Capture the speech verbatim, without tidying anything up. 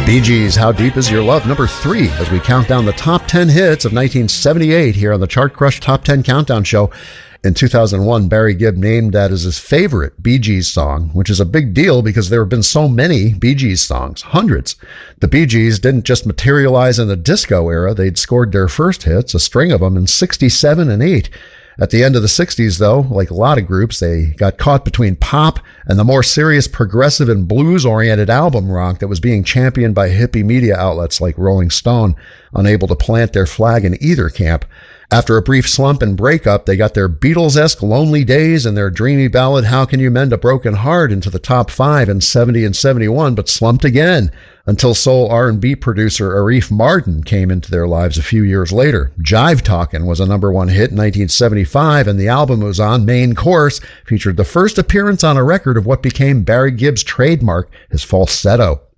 Bee Gees, How Deep Is Your Love, number three, as we count down the top ten hits of nineteen seventy-eight here on the Chart Crush Top ten Countdown Show. In two thousand one, Barry Gibb named that as his favorite Bee Gees song, which is a big deal because there have been so many Bee Gees songs, hundreds. The Bee Gees didn't just materialize in the disco era. They'd scored their first hits, a string of them, in sixty-seven and eight. At the end of the sixties, though, like a lot of groups, they got caught between pop and the more serious progressive and blues-oriented album rock that was being championed by hippie media outlets like Rolling Stone, unable to plant their flag in either camp. After a brief slump and breakup, they got their Beatles-esque Lonely Days and their dreamy ballad How Can You Mend a Broken Heart into the top five in seventy and seventy-one, but slumped again until soul R and B producer Arif Mardin came into their lives a few years later. Jive Talkin' was a number one hit in nineteen seventy-five, and the album it was on, Main Course, featured the first appearance on a record of what became Barry Gibb's trademark, his falsetto.